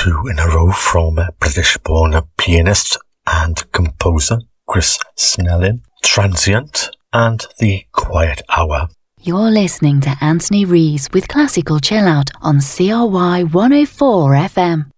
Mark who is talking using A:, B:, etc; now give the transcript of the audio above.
A: two in a row from British-born pianist and composer Chris Snelling, Transient and The Quiet Hour.
B: You're listening to Anthony Rees with Classical Chill Out on CRY 104 FM.